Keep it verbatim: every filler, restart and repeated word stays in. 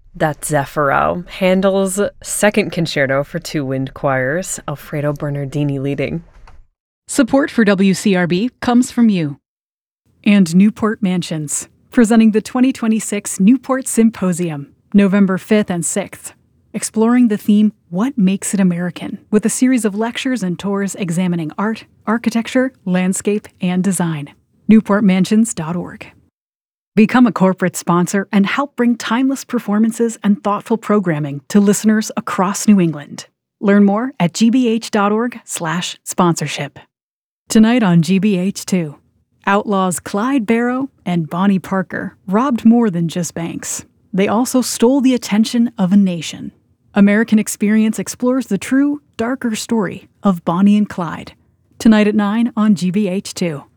That's Zeffiro, Handel's second concerto for two wind choirs, Alfredo Bernardini leading. Support for W C R B comes from you. And Newport Mansions, presenting the twenty twenty-six Newport Symposium, November fifth and sixth, exploring the theme, What Makes It American, with a series of lectures and tours examining art, architecture, landscape, and design. newport mansions dot org. Become a corporate sponsor and help bring timeless performances and thoughtful programming to listeners across New England. Learn more at g b h dot org slash sponsorship. Tonight on G B H two, outlaws Clyde Barrow and Bonnie Parker robbed more than just banks. They also stole the attention of a nation. American Experience explores the true, darker story of Bonnie and Clyde. Tonight at nine on G B H two.